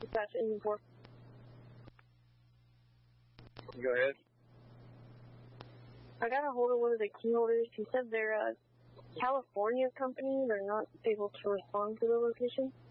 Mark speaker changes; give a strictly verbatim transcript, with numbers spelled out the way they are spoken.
Speaker 1: Dispatch engine four.
Speaker 2: Go ahead.
Speaker 1: I got a hold of one of the key holders. He said they're a California company. They're not able to respond to the location.